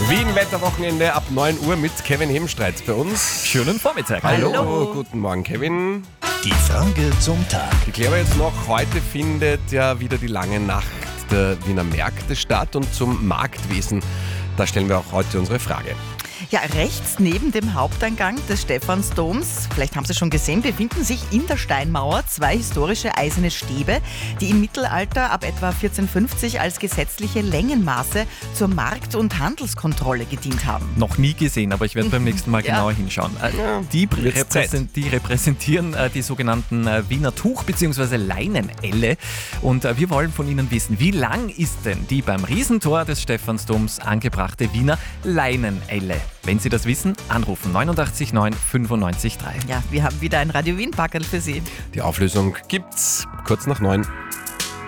Wien-Wetterwochenende ab 9 Uhr mit Kevin Hemstreit bei uns. Schönen Vormittag. Hallo. Guten Morgen, Kevin. Die Frage zum Tag. Ich kläre jetzt noch, heute findet ja wieder die lange Nacht der Wiener Märkte statt und zum Marktwesen, da stellen wir auch heute unsere Frage. Ja, rechts neben dem Haupteingang des Stephansdoms, vielleicht haben Sie schon gesehen, befinden sich in der Steinmauer 2 historische eiserne Stäbe, die im Mittelalter ab etwa 1450 als gesetzliche Längenmaße zur Markt- und Handelskontrolle gedient haben. Noch nie gesehen, aber ich werde beim nächsten Mal genauer hinschauen. Die repräsentieren die sogenannten Wiener Tuch- bzw. Leinenelle. Und wir wollen von Ihnen wissen, wie lang ist denn die beim Riesentor des Stephansdoms angebrachte Wiener Leinenelle? Wenn Sie das wissen, anrufen 89 9 95 3. Ja, wir haben wieder ein Radio Wien-Packerl für Sie. Die Auflösung gibt's kurz nach 9.